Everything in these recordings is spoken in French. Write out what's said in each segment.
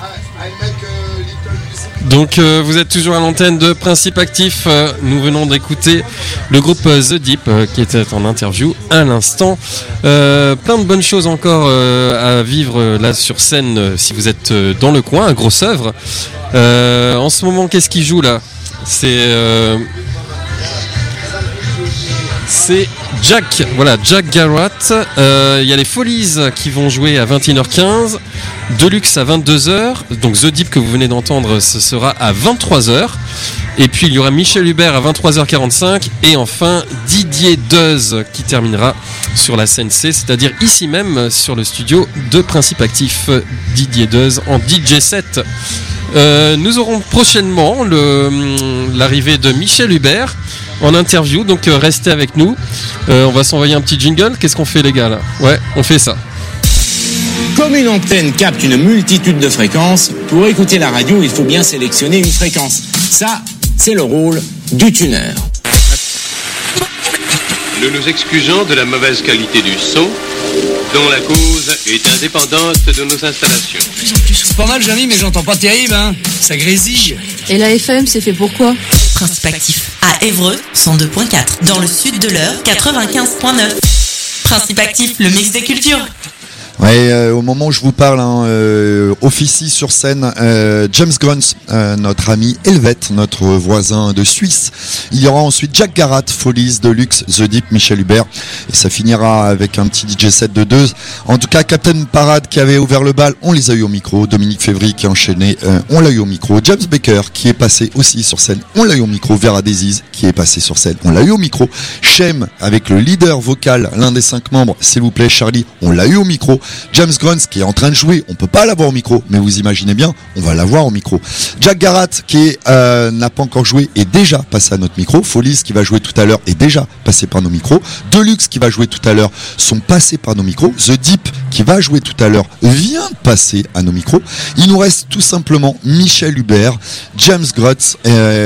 Donc vous êtes toujours à l'antenne de Principe Actif. Nous venons d'écouter le groupe The Deep qui était en interview à l'instant. Plein de bonnes choses encore à vivre là sur scène si vous êtes dans le coin, à grosse œuvre. En ce moment, qu'est-ce qui joue là ? C'est Jack Garratt. Il y a les Folies qui vont jouer à 21h15, Deluxe à 22h, donc The Deep que vous venez d'entendre, ce sera à 23h. Et puis il y aura Michel Hubert à 23h45 et enfin Didier Deuze qui terminera sur la scène C, c'est-à-dire ici même sur le studio de Principe Actif. Didier Deuze en DJ set. Nous aurons prochainement l'arrivée de Michel Hubert en interview, donc restez avec nous. On va s'envoyer un petit jingle. Qu'est-ce qu'on fait les gars là ? Ouais, on fait ça. Comme une antenne capte une multitude de fréquences, pour écouter la radio, il faut bien sélectionner une fréquence. Ça, c'est le rôle du tuneur. Nous nous excusons de la mauvaise qualité du son, dont la cause est indépendante de nos installations. C'est pas mal, Jamy, mais j'entends pas terrible, hein. Ça grésille. Et la FM, c'est fait pour quoi ? Principe Actif à Évreux, 102.4. Dans le sud de l'Eure, 95.9. Principe Actif, le mix des cultures. Ouais, au moment où je vous parle, officie sur scène James Grunts, notre ami helvète, notre voisin de Suisse. Il y aura ensuite Jack Garratt, Folies, Deluxe, The Deep, Michel Hubert. Et ça finira avec un petit DJ set de deux. En tout cas, Captain Parade qui avait ouvert le bal, on les a eu au micro. Dominique Févry qui a enchaîné, on l'a eu au micro. James Baker qui est passé aussi sur scène, on l'a eu au micro. Vera Daisies qui est passé sur scène, on l'a eu au micro. Shem avec le leader vocal, l'un des 5 membres, s'il vous plaît Charlie, on l'a eu au micro. James Grunts qui est en train de jouer, on peut pas l'avoir au micro, mais vous imaginez bien, on va l'avoir au micro. Jack Garratt qui n'a pas encore joué est déjà passé à notre micro. Folies qui va jouer tout à l'heure est déjà passé par nos micros. Deluxe qui va jouer tout à l'heure sont passés par nos micros. The Deep qui va jouer tout à l'heure vient de passer à nos micros. Il nous reste tout simplement Michel Hubert, James Grunts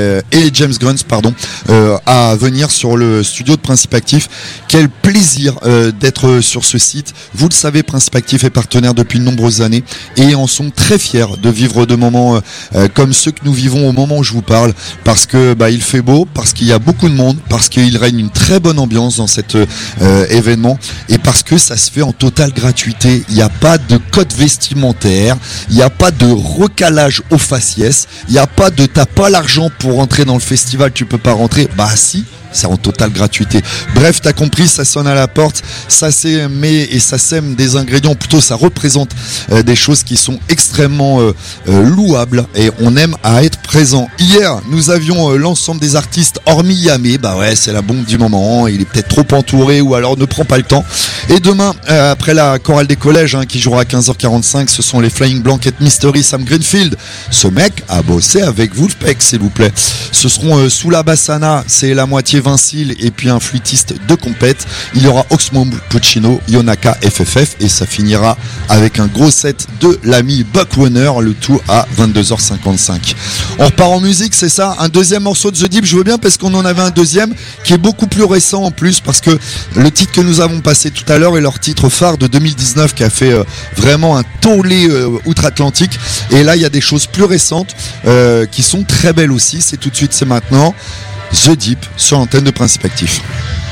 à venir sur le studio de Principe Actif. Quel plaisir d'être sur ce site. Vous le savez, Principe Actif est partenaire depuis de nombreuses années et en sont très fiers de vivre de moments comme ceux que nous vivons au moment où je vous parle, parce que il fait beau, parce qu'il y a beaucoup de monde, parce qu'il règne une très bonne ambiance dans cet événement et parce que ça se fait en totale gratuité. Il n'y a pas de code vestimentaire, il n'y a pas de recalage aux faciès, il n'y a pas de t'as pas l'argent pour rentrer dans le festival, tu peux pas rentrer. Bah si, c'est en totale gratuité. Bref, t'as compris, ça sonne à la porte, ça sème et ça sème des ingrédients, plutôt ça représente des choses qui sont extrêmement louables et on aime à être présent. Hier, nous avions l'ensemble des artistes hormis Yamé, c'est la bombe du moment, il est peut-être trop entouré ou alors ne prend pas le temps. Et demain, après la chorale des collèges qui jouera à 15h45, ce sont les Flying Blanket Mystery Sam Greenfield. Ce mec a bossé avec Wolfpack, s'il vous plaît. Ce seront Soula Bassana, c'est la moitié Vincile et puis un flûtiste de compète. Il y aura Oxmo Puccino, Yonaka FFF et ça finira avec un gros set de l'ami Buck Warner, le tout à 22h55. On repart en musique, c'est ça, un deuxième morceau de The Deep, je veux bien parce qu'on en avait un deuxième qui est beaucoup plus récent en plus, parce que le titre que nous avons passé tout à l'heure est leur titre phare de 2019 qui a fait vraiment un tollé outre-Atlantique, et là il y a des choses plus récentes qui sont très belles aussi. C'est tout de suite, c'est maintenant. The Deep sur l'antenne de Principe Actif.